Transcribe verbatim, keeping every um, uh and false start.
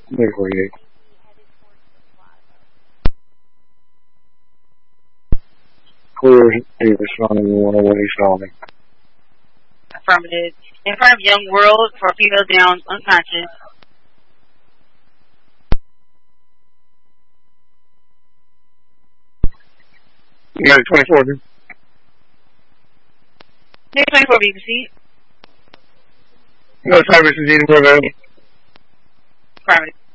May forty-eight. Clear is responding to one oh one East Albany. Affirmative. In front of Young World for female down unconscious. United twenty-four, dude. United twenty-four, be proceed. No, Travis is eating for available. Affirmative.